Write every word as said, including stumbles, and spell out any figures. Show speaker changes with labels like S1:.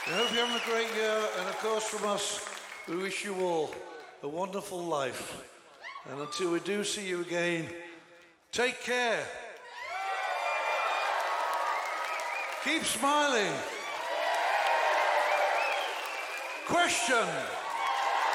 S1: I hope you're having a great year, and of course from us, we wish you all a wonderful life. And until we do see you again, take care. Keep smiling. Question.